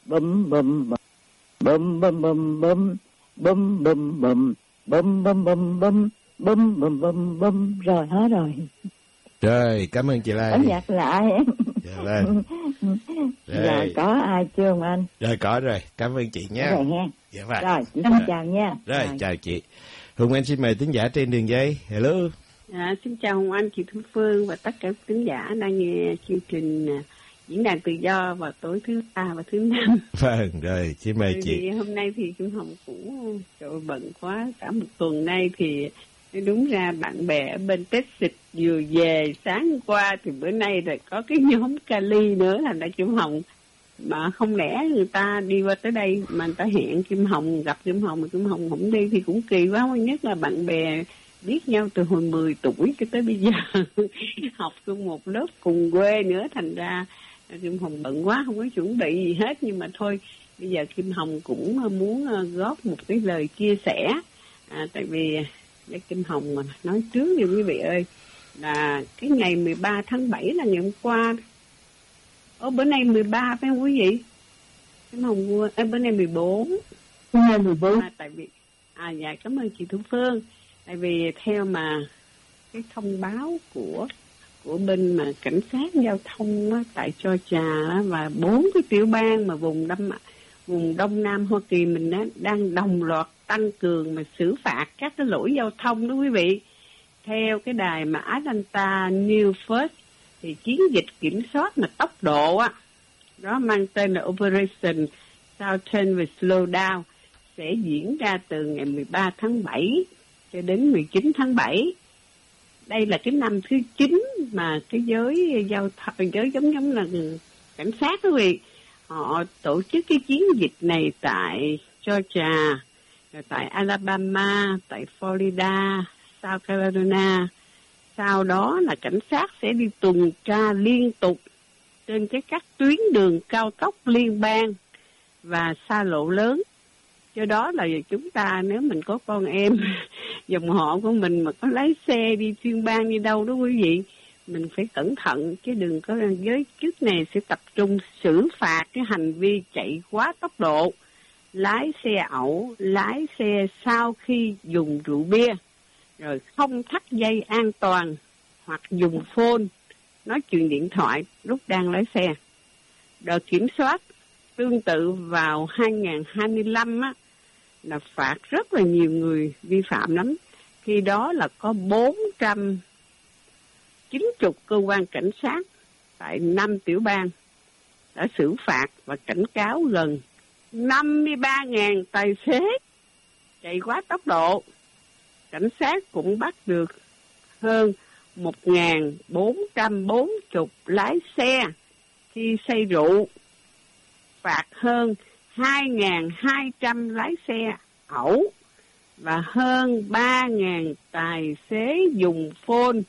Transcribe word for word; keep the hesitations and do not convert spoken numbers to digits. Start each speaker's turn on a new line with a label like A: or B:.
A: bum bum bum bum bum bum bum bum bum bum bum bum bum bum bum bum bum. Rồi hết rồi.
B: Rồi, cảm ơn chị Lai.
A: Có nhạc lại.
B: Dạ vâng.
A: Rồi. Rồi có ai chưa không anh?
B: Rồi có rồi, cảm ơn chị nha.
A: Rồi ha.
B: Dạ vâng.
A: Rồi, chị xin chào nha.
B: Rồi, rồi, chào chị. Hùng Anh xin mời thính giả trên đường dây. Hello.
C: À, xin chào Hùng Anh, chị Thu Phương và tất cả thính giả đang nghe chương trình Diễn đàn Tự Do vào tối thứ ba và thứ năm.
B: Vâng, rồi, xin mời
C: Bởi
B: chị.
C: Vì hôm nay thì Kim Hồng cũng trời bận quá, cả một tuần nay thì đúng ra bạn bè ở bên Texas vừa về sáng qua thì bữa nay rồi có cái nhóm Cali nữa, thành ra Kim Hồng mà không lẽ người ta đi qua tới đây mà người ta hẹn Kim Hồng gặp Kim Hồng mà Kim Hồng không đi thì cũng kỳ quá. Nhất là bạn bè biết nhau từ hồi mười tuổi cho tới bây giờ học chung một lớp cùng quê nữa, thành ra Kim Hồng bận quá không có chuẩn bị gì hết. Nhưng mà thôi bây giờ Kim Hồng cũng muốn góp một cái lời chia sẻ, à, tại vì để Kim Hồng mà nói trước đi quý vị ơi, là cái ngày mười ba tháng bảy là ngày hôm qua. Ồ, bữa nay mười ba phải không quý vị? Kim Hồng à, bữa nay mười bốn.
A: Bữa nay mười bốn.
C: À, tại vì à dạ cảm ơn chị Thu Phương. Tại vì theo mà cái thông báo của của bên mà cảnh sát giao thông á, tại Georgia và bốn cái tiểu bang mà vùng đông vùng đông nam Hoa Kỳ mình á, đang đồng loạt tăng cường mà xử phạt các cái lỗi giao thông đó quý vị. Theo cái đài mà Atlanta News First thì chiến dịch kiểm soát mà tốc độ á, đó mang tên là Operation Southern và Slow Down, sẽ diễn ra từ ngày mười ba tháng bảy cho đến mười chín tháng bảy. Đây là cái năm thứ chín mà cái giới giao thông, giới giống giống là cảnh sát quý vị, họ tổ chức cái chiến dịch này tại Georgia, tại Alabama, tại Florida, South Carolina. Sau đó là cảnh sát sẽ đi tuần tra liên tục trên cái các tuyến đường cao tốc liên bang và xa lộ lớn. Do đó là chúng ta nếu mình có con em dòng họ của mình mà có lái xe đi chuyên ban đi đâu đó quý vị, mình phải cẩn thận chứ đừng có, giới chức này sẽ tập trung xử phạt cái hành vi chạy quá tốc độ, lái xe ẩu, lái xe sau khi dùng rượu bia, rồi không thắt dây an toàn hoặc dùng phone nói chuyện điện thoại lúc đang lái xe. Đợt kiểm soát tương tự vào hai không hai lăm á, là phạt rất là nhiều người vi phạm lắm. Khi đó là có bốn trăm chín mươi cơ quan cảnh sát tại năm tiểu bang đã xử phạt và cảnh cáo gần năm mươi ba nghìn tài xế chạy quá tốc độ. Cảnh sát cũng bắt được hơn một nghìn bốn trăm bốn mươi lái xe khi say rượu, phạt hơn hai nghìn hai trăm lái xe ẩu và hơn ba nghìn tài xế dùng phone